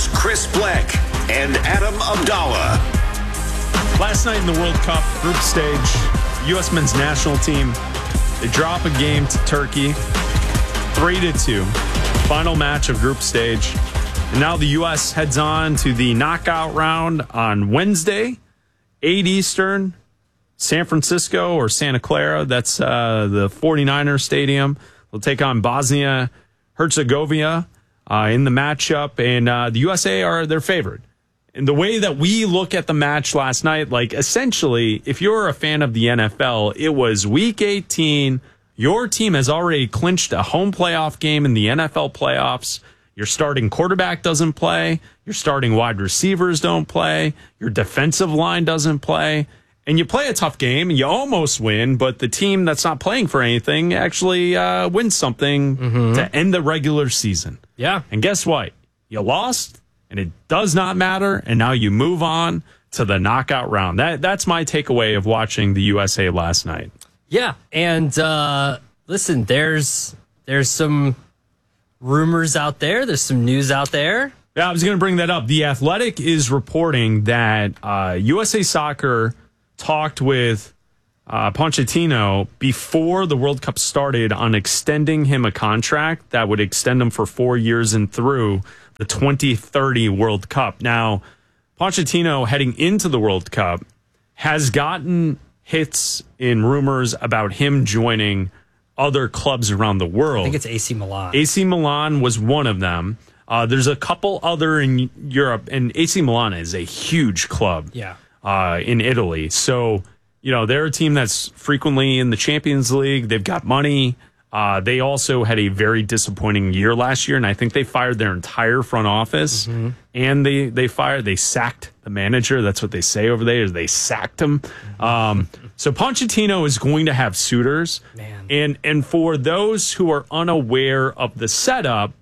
Here's Chris Black and Adam Abdallah. Last night in the World Cup group stage, U.S. men's national team, they drop a game to Turkey, 3-2. Final match of group stage. And now the U.S. heads on to the knockout round on Wednesday, 8 Eastern, San Francisco or Santa Clara. That's the 49ers stadium. They'll take on Bosnia-Herzegovina in the matchup. And the USA are their favorite. And the way that we look at the match last night, like essentially, if you're a fan of the NFL, it was week 18. Your team has already clinched a home playoff game in the NFL playoffs. Your starting quarterback doesn't play. Your starting wide receivers don't play. Your defensive line doesn't play. And you play a tough game, and you almost win, but the team that's not playing for anything actually wins something to end the regular season. Yeah. And guess what? You lost, and it does not matter, and now you move on to the knockout round. That's my takeaway of watching the USA last night. Yeah, and listen, there's some rumors out there. There's some news out there. Yeah, I was going to bring that up. The Athletic is reporting that USA Soccer talked with Pochettino before the World Cup started on extending him a contract that would extend him for 4 years and through the 2030 World Cup. Now, Pochettino, heading into the World Cup, has gotten hits in rumors about him joining other clubs around the world. I think it's AC Milan. AC Milan was one of them. There's a couple other in Europe, and AC Milan is a huge club in Italy. So, you know, they're a team that's frequently in the Champions League. They've got money. They also had a very disappointing year last year, and I think they fired their entire front office. And they sacked the manager. That's what they say over there, is they sacked him. So Pochettino is going to have suitors. Man. And for those who are unaware of the setup,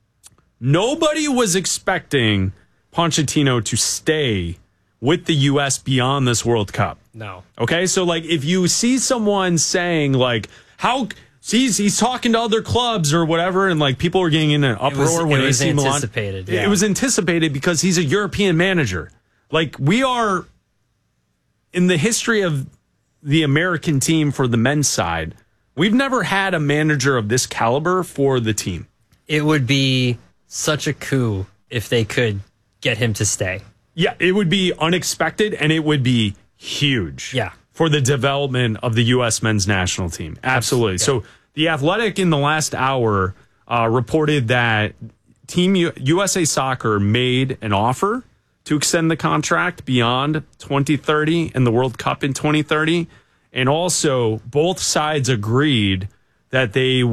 nobody was expecting Pochettino to stay with the U.S. beyond this World Cup. No. Okay, so like if you see someone saying like, how... He's talking to other clubs or whatever, and like people are getting in an uproar when AC Milan. Anticipated. Yeah. It was anticipated because he's a European manager. Like we are in the history of the American team for the men's side, we've never had a manager of this caliber for the team. It would be such a coup if they could get him to stay. Yeah, it would be unexpected and it would be huge. Yeah. For the development of the U.S. men's national team. Absolutely. Yeah. So the Athletic in the last hour reported that Team USA Soccer made an offer to extend the contract beyond 2030 and the World Cup in 2030. And also both sides agreed that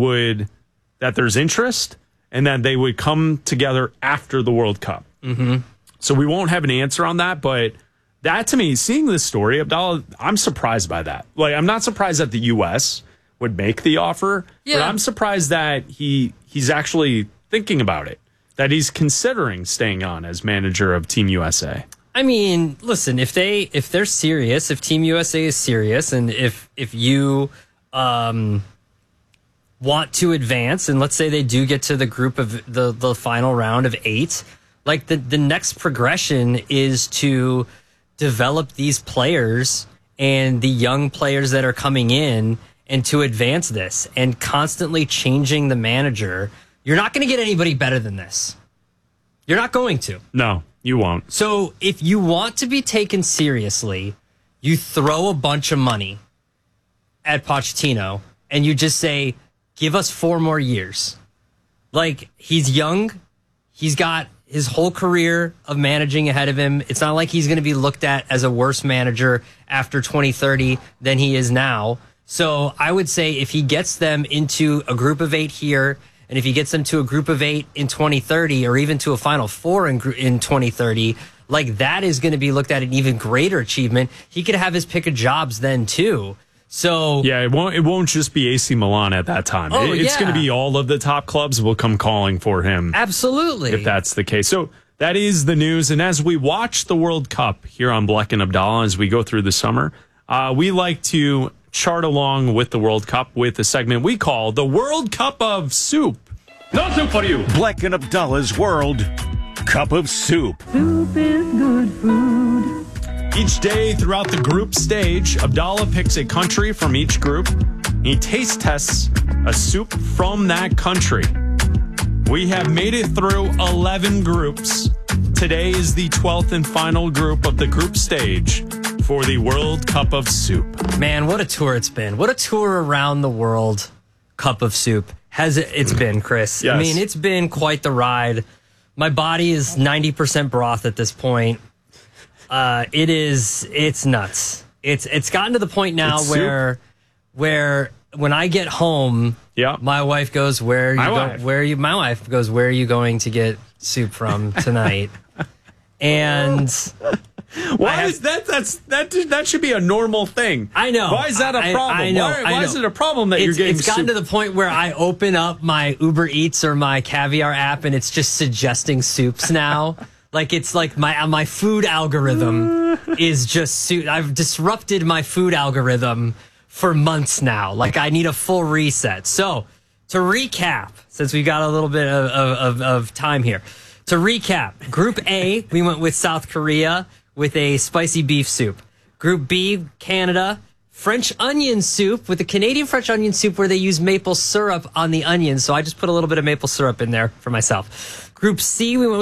that there's interest and that they would come together after the World Cup. So we won't have an answer on that, but that, to me, seeing this story, Abdallah, I'm surprised by that. Like, I'm not surprised that the U.S. would make the offer, but I'm surprised that he's actually thinking about it, that he's considering staying on as manager of Team USA. I mean, listen, if they're serious, if Team USA is serious, and if you want to advance, and let's say they do get to the group of the final round of 8, like the next progression is to develop these players and the young players that are coming in and to advance this, and constantly changing the manager. You're not going to get anybody better than this. You're not going to. No, you won't. So if you want to be taken seriously, you throw a bunch of money at Pochettino and you just say, give us 4 more years. Like, he's young. He's got his whole career of managing ahead of him. It's not like he's going to be looked at as a worse manager after 2030 than he is now. So I would say if he gets them into a group of 8 here, and if he gets them to a group of 8 in 2030, or even to a Final Four in 2030, like that is going to be looked at an even greater achievement. He could have his pick of jobs then too. So yeah, it won't just be AC Milan at that time. It's going to be all of the top clubs will come calling for him. Absolutely. If that's the case. So that is the news. And as we watch the World Cup here on Black and Abdallah, as we go through the summer, we like to chart along with the World Cup with a segment we call the World Cup of Soup. No soup for you. Black and Abdallah's World Cup of Soup. Soup is good food. Each day throughout the group stage, Abdallah picks a country from each group. He taste tests a soup from that country. We have made it through 11 groups. Today is the 12th and final group of the group stage for the World Cup of Soup. Man, what a tour it's been. What a tour around the world Cup of Soup has it's been, Chris. Yes. I mean, it's been quite the ride. My body is 90% broth at this point. It's nuts. It's gotten to the point now It's where when I get home, Yeah. my wife goes, "Where are you My going? wife. Where are you?" My wife goes, "Where are you going to get soup from tonight?" And Why is that should be a normal thing. I know. Why is that a problem? I know. Why is it a problem that you're getting It's gotten soup? to the point where I open up my Uber Eats or my Caviar app and it's just suggesting soups now. Like it's like my food algorithm is just soup. I've disrupted my food algorithm for months now. Like I need a full reset. So to recap, since we got a little bit of time here, to recap, Group A, we went with South Korea with a spicy beef soup. Group B, Canada, French onion soup with a Canadian French onion soup where they use maple syrup on the onions. So I just put a little bit of maple syrup in there for myself. Group C, we went with